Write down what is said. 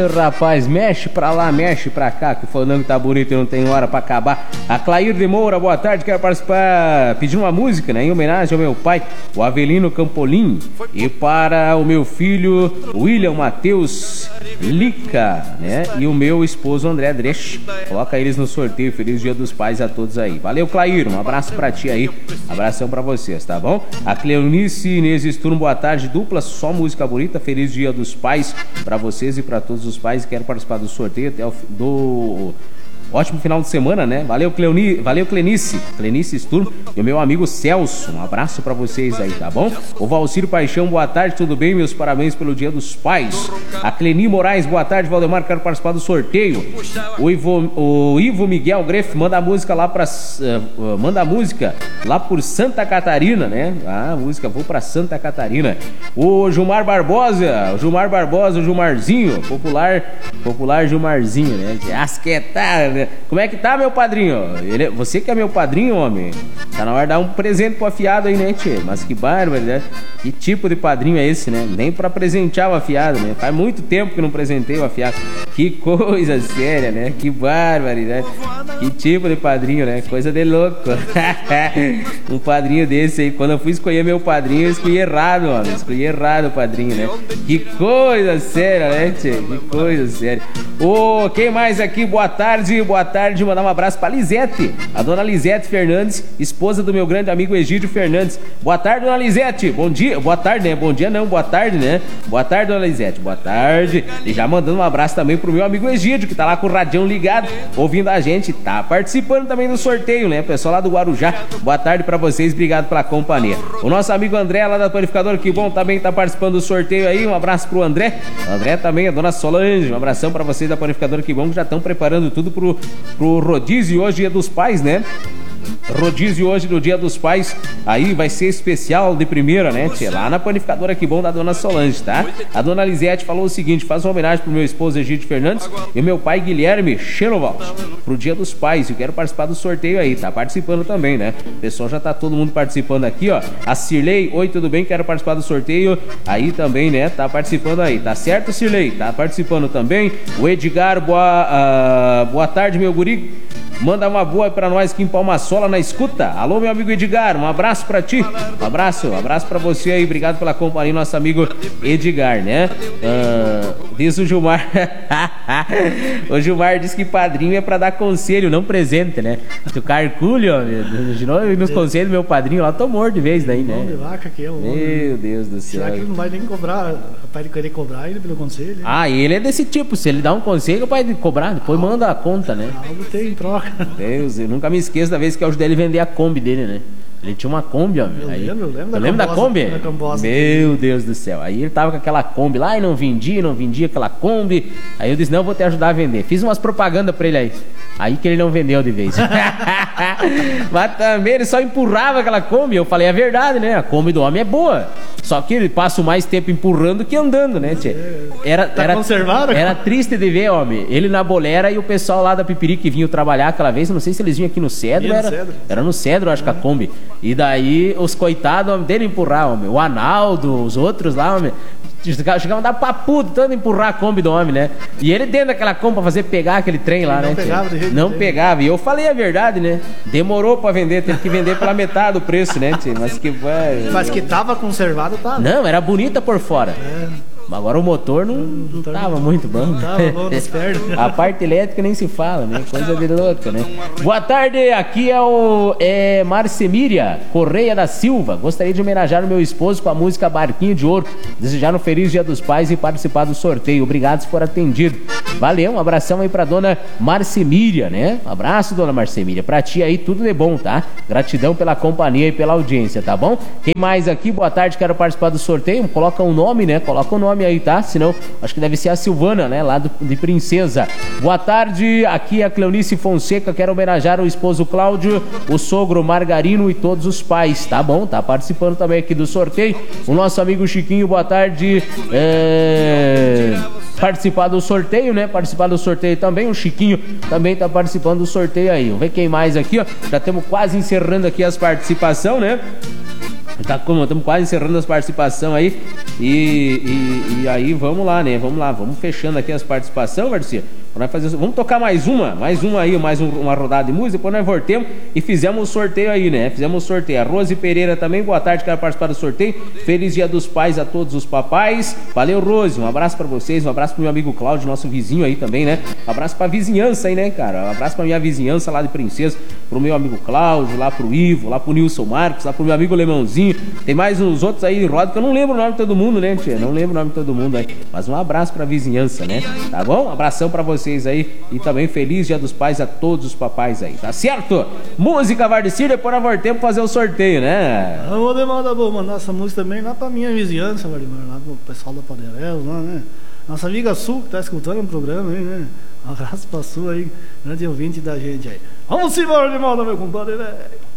rapaz, mexe pra lá, mexe pra cá, que o fandango tá bonito e não tem hora pra acabar. A Clair de Moura, boa tarde, quero participar, pedindo uma música, né, em homenagem ao meu pai, o Avelino Campolim, e para o meu filho, William Matheus Lica, né, e o meu esposo André Dresch. Coloca eles no sorteio. Feliz Dia dos Pais a todos aí. Valeu, Clair, um abraço pra ti aí, abração pra vocês, tá bom? A Cleonice Inês Turno, boa tarde, dupla, só música bonita. Feliz Dia dos Pais pra vocês e pra todos os pais. Quero participar do sorteio até do... Ótimo final de semana, né? Valeu, Clenice Sturm e o meu amigo Celso. Um abraço pra vocês aí, tá bom? O Valcir Paixão, boa tarde, tudo bem? Meus parabéns pelo Dia dos Pais. A Cleni Moraes, boa tarde, Valdemar, quero participar do sorteio. O Ivo Miguel Greff manda a música lá pra... manda a música lá por Santa Catarina, né? Ah, música, vou pra Santa Catarina. O Gilmar Barbosa, o Gilmarzinho, popular Gilmarzinho, né? Asquetar. Como é que tá, meu padrinho? Você que é meu padrinho, homem. Tá na hora de dar um presente pro afiado aí, né, tchê? Mas que bárbaro, né? Que tipo de padrinho é esse, né? Nem pra presentear o afiado, né? Faz muito tempo que não presentei o afiado. Que coisa séria, né? Que bárbaro, né? Que tipo de padrinho, né? Coisa de louco. Um padrinho desse aí. Quando eu fui escolher meu padrinho, eu escolhi errado, homem. Escolhi errado o padrinho, né? Que coisa séria, né, tchê? Que coisa séria. Ô, quem mais aqui? Boa tarde, mandar um abraço pra Lisete, a dona Lisete Fernandes, esposa do meu grande amigo Egídio Fernandes. Boa tarde, dona Lisete, bom dia, boa tarde, né? Bom dia não, boa tarde, né? Boa tarde, dona Lisete, boa tarde. E já mandando um abraço também pro meu amigo Egídio, que tá lá com o radião ligado, ouvindo a gente, tá participando também do sorteio, né? Pessoal lá do Guarujá, boa tarde pra vocês, obrigado pela companhia. O nosso amigo André, lá da Panificadora, que bom, também tá participando do sorteio aí, um abraço pro André. André também, a dona Solange, um abração pra vocês da Panificadora, que bom, que já estão preparando tudo pro rodízio hoje, Dia dos Pais, né? Rodízio hoje no Dia dos Pais. Aí vai ser especial de primeira, né, tia? Lá na Panificadora, que bom, da dona Solange, tá? A dona Lisete falou o seguinte: faz uma homenagem pro meu esposo Egídio Fernandes e meu pai Guilherme Xenovald pro Dia dos Pais. Eu quero participar do sorteio aí, tá participando também, né? O pessoal já tá todo mundo participando aqui, ó. A Cirlei, oi, tudo bem? Quero participar do sorteio aí também, né? Tá participando aí, tá certo, Cirlei? Tá participando também. O Edgar, boa tarde, meu guri. Manda uma boa pra nós aqui em Palmasola na escuta. Alô, meu amigo Edgar, um abraço pra ti. Um abraço pra você aí. Obrigado pela companhia, nosso amigo Edgar, né? Diz o Gilmar. O Gilmar diz que padrinho é pra dar conselho, não presente, né? Tu carculho, de novo nos conselhos do meu padrinho lá, tô morto de vez daí, né? Meu Deus do céu. Será que ele não vai nem cobrar? O pai querer cobrar ele pelo conselho? Hein? Ah, ele é desse tipo. Se ele dá um conselho, o pai cobrar, depois manda a conta, né? Algo tem em troca. Deus, eu nunca me esqueço da vez que eu ajudei ele a vender a Kombi dele, né? Ele tinha uma Kombi, ó. Eu lembro da Kombi? Combosa, meu Deus do céu. Aí ele tava com aquela Kombi lá e não vendia aquela Kombi. Aí eu disse, não, eu vou te ajudar a vender. Fiz umas propagandas pra ele aí. Aí que ele não vendeu de vez. Mas também ele só empurrava aquela Kombi. Eu falei, é verdade, né? A Kombi do homem é boa. Só que ele passa mais tempo empurrando que andando, né, tchê? Era conservado? Era triste de ver, homem. Ele na bolera e o pessoal lá da Pipiri que vinham trabalhar aquela vez. Não sei se eles vinham aqui no Cedro. Era no Cedro, acho que a Kombi. E daí os coitados dele empurrar, homem. O Analdo, os outros lá, homem. Chegavam a dar papudo, tanto empurrar a Kombi do homem, né? E ele dentro daquela Kombi pra fazer pegar aquele trem lá, né? Não pegava. E eu falei a verdade, né? Demorou pra vender, teve que vender pela metade do preço, né, tio? Mas que vai. Mas que tava conservado, tá? Não, era bonita por fora. Agora o motor não tava muito bom. Não tava bom nas pernas. A parte elétrica nem se fala, né? Coisa de louca, né? Boa tarde, aqui é o Marcemíria Correia da Silva. Gostaria de homenagear o meu esposo com a música Barquinho de Ouro. Desejar um feliz Dia dos Pais e participar do sorteio. Obrigado se for atendido. Valeu, um abração aí pra dona Marcemíria, né? Um abraço, dona Marcemíria. Pra ti aí, tudo de bom, tá? Gratidão pela companhia e pela audiência, tá bom? Quem mais aqui? Boa tarde, quero participar do sorteio. Coloca um nome, né? Coloca um nome aí, tá? Senão, acho que deve ser a Silvana, né? Lá de Princesa. Boa tarde, aqui é a Cleonice Fonseca. Quero homenagear o esposo Cláudio, o sogro Margarino e todos os pais. Tá bom? Tá participando também aqui do sorteio. O nosso amigo Chiquinho, boa tarde. Participar do sorteio, né? Participar do sorteio também. O Chiquinho também tá participando do sorteio aí. Vamos ver quem mais aqui, ó. Já estamos quase encerrando aqui as participações, né? Tá como? Estamos quase encerrando as participações aí. E aí vamos lá, né? Vamos lá, vamos fechando aqui as participações, Garcia. Vamos tocar mais uma aí, uma rodada de música, depois nós voltemos e fizemos o sorteio aí, né? Fizemos o sorteio. A Rose Pereira também, boa tarde, quero participar do sorteio. Feliz Dia dos Pais a todos os papais. Valeu, Rose, um abraço pra vocês, um abraço pro meu amigo Cláudio, nosso vizinho aí também, né? Um abraço pra vizinhança aí, né, cara? Um abraço pra minha vizinhança lá de Princesa, pro meu amigo Cláudio, lá pro Ivo, lá pro Nilson Marcos, lá pro meu amigo Lemãozinho. Tem mais uns outros aí em roda que eu não lembro o nome de todo mundo, né, tia? Não lembro o nome de todo mundo aí. Mas um abraço pra vizinhança, né? Tá bom? Um abração pra vocês aí e também feliz Dia dos Pais a todos os papais aí, tá certo? Música Vardecir, depois nós voltemos fazer o sorteio, né? Vou mandar essa música também lá pra minha vizinhança, Valdemar, lá pro pessoal da Padeirel, lá, né? Nossa amiga Su, que tá escutando o programa aí, né? Um abraço pra Su aí, grande ouvinte da gente aí. Vamos embora de moda, meu compadre, velho.